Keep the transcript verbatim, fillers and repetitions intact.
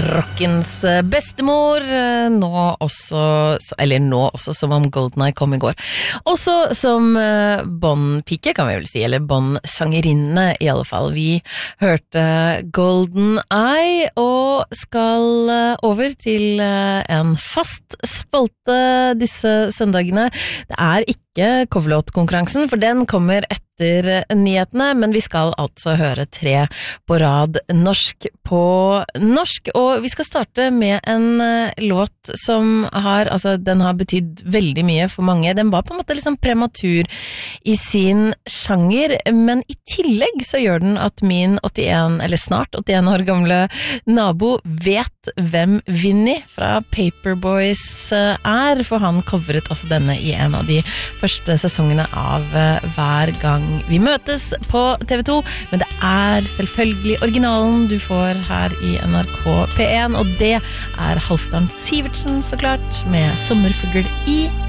rockens bestemor, nå også, eller nå også som om GoldenEye kom i går. Også som Bond-pike, kan vi vel si, eller Bond-sangerinne i alle fall. Vi hørte GoldenEye og skal over til en fast spalte disse søndagene. Det er ikke coverlåt-konkurransen, for den kommer etter nyhetene, men vi skal altså høre tre på rad norsk på norsk, og vi skal starte med en låt som har, altså den har betydd veldig mye for mange. Den var på en måte liksom prematur i sin sjanger, men i tillegg så gjør den at min åttien, eller snart åttien år gamle nabo vet hvem Vinny fra Paperboys er, for han coveret altså denne i en av de første sesongene av Hver gang vi møtes på T V to, men det er selvfølgelig originalen du får her i N R K P en, og det er Halvdan Sivertsen så klart, med Sommerfugl i